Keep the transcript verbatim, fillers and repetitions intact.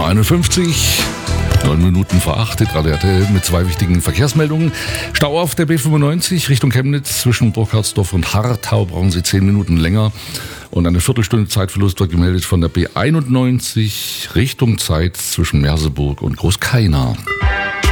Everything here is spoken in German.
einundfünfzig, neun Minuten vor acht, gerade R T L mit zwei wichtigen Verkehrsmeldungen. Stau auf der B fünfundneunzig Richtung Chemnitz zwischen Burkhardsdorf und Harthau brauchen Sie zehn Minuten länger. Und eine Viertelstunde Zeitverlust wird gemeldet von der B einundneunzig Richtung Zeitz zwischen Merseburg und Großkaina.